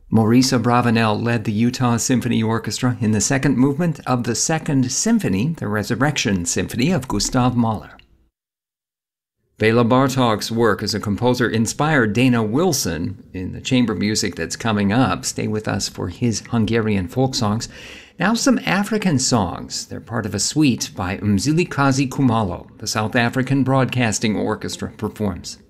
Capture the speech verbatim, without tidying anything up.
Maurice Abravanel led the Utah Symphony Orchestra in the second movement of the Second Symphony, the Resurrection Symphony of Gustav Mahler. Bela Bartok's work as a composer inspired Dana Wilson in the chamber music that's coming up. Stay with us for his Hungarian folk songs. Now some African songs. They're part of a suite by Mzilikazi Khumalo. The South African Broadcasting Orchestra performs.